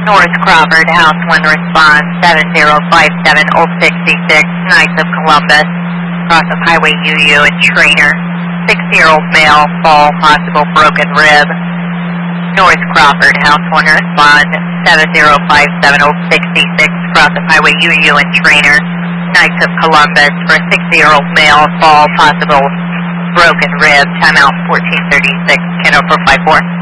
North Crawford, House 1, response 7057, Old 66, Knights of Columbus, cross of Highway UU and Trainer. 60-year-old male, fall, possible broken rib. North Crawford, House 1, respond 7057, Old 66, cross of Highway UU and Trainer. Knights of Columbus for a 60-year-old male, fall, possible broken rib. Timeout 1436, Keno 454.